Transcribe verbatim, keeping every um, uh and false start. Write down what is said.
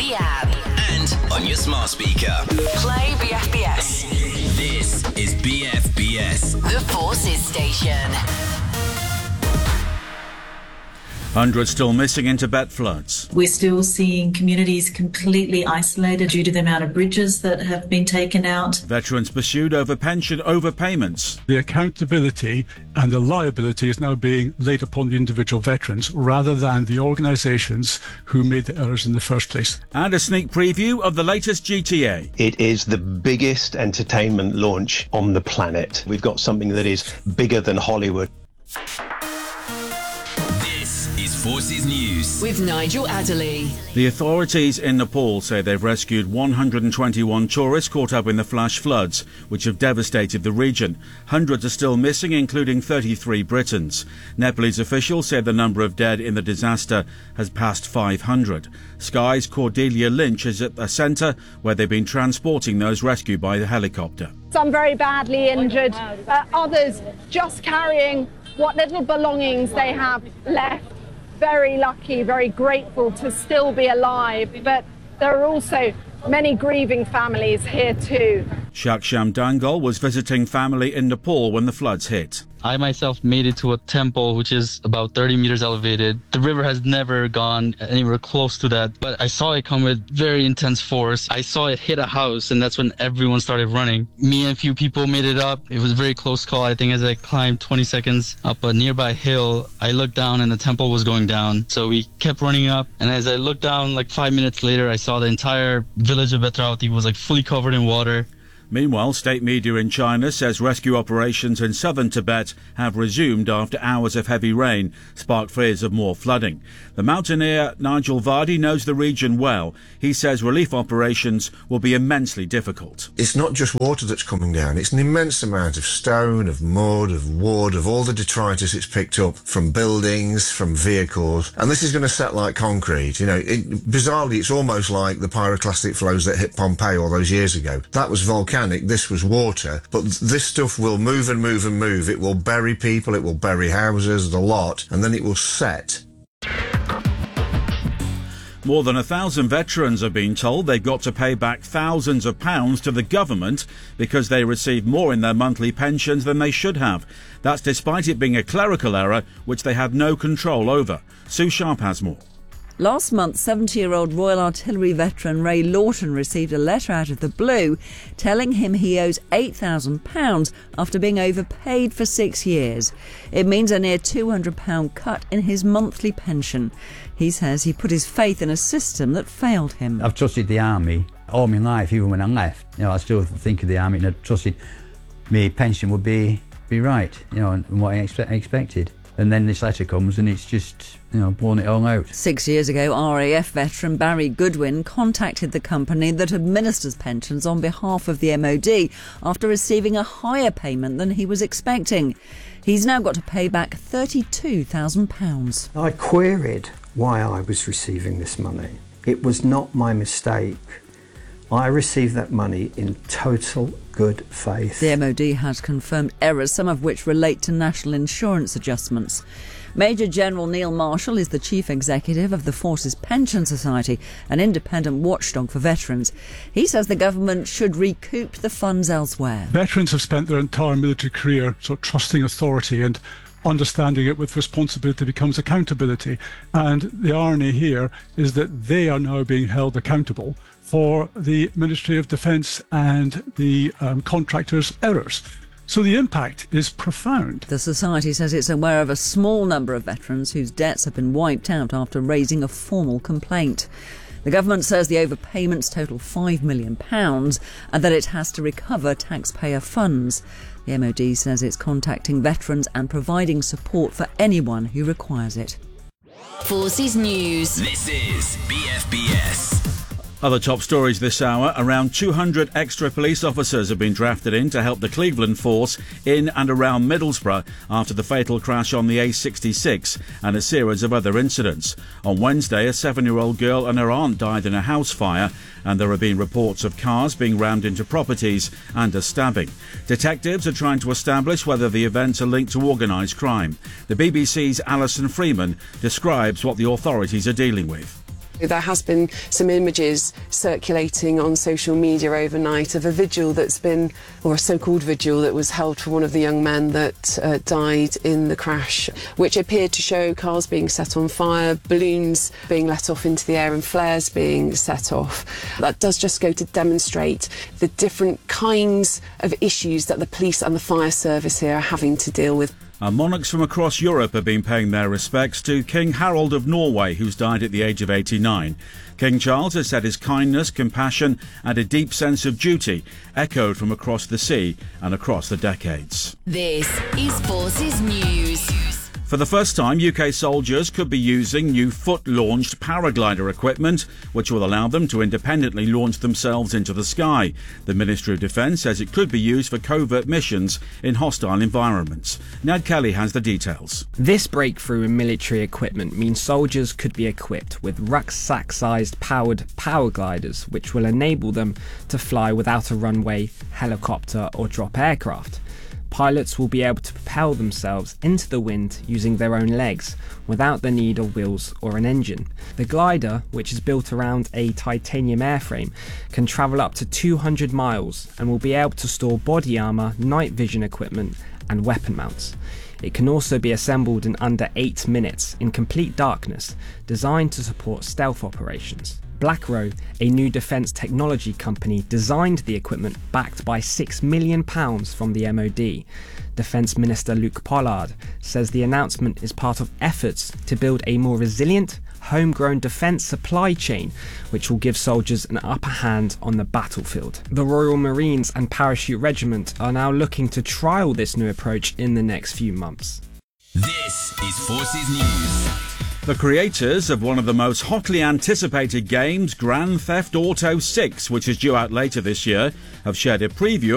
the app. And on your smart speaker. Play B F B S. This is B F B S. The Forces Station. Hundreds still missing in Tibet floods. We're still seeing communities completely isolated due to the amount of bridges that have been taken out. Veterans pursued over pension overpayments. The accountability and the liability is now being laid upon the individual veterans rather than the organisations who made the errors in the first place. And a sneak preview of the latest G T A. It is the biggest entertainment launch on the planet. We've got something that is bigger than Hollywood. Forces News with Nigel Adderley. The authorities in Nepal say they've rescued one hundred twenty-one tourists caught up in the flash floods, which have devastated the region. Hundreds are still missing, including thirty-three Britons. Nepalese officials say the number of dead in the disaster has passed five hundred. Sky's Cordelia Lynch is at the centre where they've been transporting those rescued by the helicopter. Some very badly injured, uh, others just carrying what little belongings they have left. Very lucky, very grateful to still be alive, but there are also many grieving families here too. Shaksham Dangal was visiting family in Nepal when the floods hit. I myself made it to a temple which is about thirty meters elevated. The river has never gone anywhere close to that, but I saw it come with very intense force. I saw it hit a house, and that's when everyone started running. Me and a few people made it up. It was a very close call. I think as I climbed twenty seconds up a nearby hill, I looked down and the temple was going down. So we kept running up, and as I looked down like five minutes later, I saw the entire village of Betravati was like fully covered in water. Meanwhile, state media in China says rescue operations in southern Tibet have resumed after hours of heavy rain sparked fears of more flooding. The mountaineer Nigel Vardy knows the region well. He says relief operations will be immensely difficult. It's not just water that's coming down, it's an immense amount of stone, of mud, of wood, of all the detritus it's picked up from buildings, from vehicles, and this is going to set like concrete. You know, it, bizarrely, it's almost like the pyroclastic flows that hit Pompeii all those years ago. That was volcanic. This was water, but this stuff will move and move and move. It will bury people, it will bury houses, the lot, and then it will set. More than a thousand veterans have been told they've got to pay back thousands of pounds to the government because they receive more in their monthly pensions than they should have. That's despite it being a clerical error which they had no control over. Sue Sharp has more. Last month, seventy-year-old Royal Artillery veteran Ray Lawton received a letter out of the blue telling him he owes eight thousand pounds after being overpaid for six years. It means a near two hundred pounds cut in his monthly pension. He says he put his faith in a system that failed him. I've trusted the army all my life, even when I left. You know, I still think of the army and I trusted my pension would be, be right, you know, and what I expect, expected. And then this letter comes and it's just, you know, blown it all out. Six years ago, R A F veteran Barry Goodwin contacted the company that administers pensions on behalf of the M O D after receiving a higher payment than he was expecting. He's now got to pay back thirty-two thousand pounds. I queried why I was receiving this money. It was not my mistake. I received that money in total good faith. The M O D has confirmed errors, some of which relate to national insurance adjustments. Major General Neil Marshall is the chief executive of the Forces Pension Society, an independent watchdog for veterans. He says the government should recoup the funds elsewhere. Veterans have spent their entire military career sort of trusting authority, and understanding it with responsibility becomes accountability. And the irony here is that they are now being held accountable for the Ministry of Defence and the um, contractors' errors. So the impact is profound. The Society says it's aware of a small number of veterans whose debts have been wiped out after raising a formal complaint. The government says the overpayments total five million pounds and that it has to recover taxpayer funds. The M O D says it's contacting veterans and providing support for anyone who requires it. Forces News. This is B F B S. Other top stories this hour. Around two hundred extra police officers have been drafted in to help the Cleveland force in and around Middlesbrough after the fatal crash on the A sixty-six and a series of other incidents. On Wednesday, a seven-year-old girl and her aunt died in a house fire, and there have been reports of cars being rammed into properties and a stabbing. Detectives are trying to establish whether the events are linked to organised crime. The B B C's Alison Freeman describes what the authorities are dealing with. There has been some images circulating on social media overnight of a vigil that's been, or a so-called vigil that was held for one of the young men that uh, died in the crash, which appeared to show cars being set on fire, balloons being let off into the air and flares being set off. That does just go to demonstrate the different kinds of issues that the police and the fire service here are having to deal with. And monarchs from across Europe have been paying their respects to King Harold of Norway, who's died at the age of eighty-nine. King Charles has said his kindness, compassion and a deep sense of duty echoed from across the sea and across the decades. This is Forces News. For the first time, U K soldiers could be using new foot-launched paraglider equipment, which will allow them to independently launch themselves into the sky. The Ministry of Defence says it could be used for covert missions in hostile environments. Ned Kelly has the details. This breakthrough in military equipment means soldiers could be equipped with rucksack-sized powered power gliders, which will enable them to fly without a runway, helicopter or drop aircraft. Pilots will be able to propel themselves into the wind using their own legs, without the need of wheels or an engine. The glider, which is built around a titanium airframe, can travel up to two hundred miles and will be able to store body armour, night vision equipment and weapon mounts. It can also be assembled in under eight minutes in complete darkness, designed to support stealth operations. Blackrow, a new defence technology company, designed the equipment backed by six million pounds from the M O D. Defence Minister Luke Pollard says the announcement is part of efforts to build a more resilient, homegrown defence supply chain, which will give soldiers an upper hand on the battlefield. The Royal Marines and Parachute Regiment are now looking to trial this new approach in the next few months. This is Forces News. The creators of one of the most hotly anticipated games, Grand Theft Auto six, which is due out later this year, have shared a preview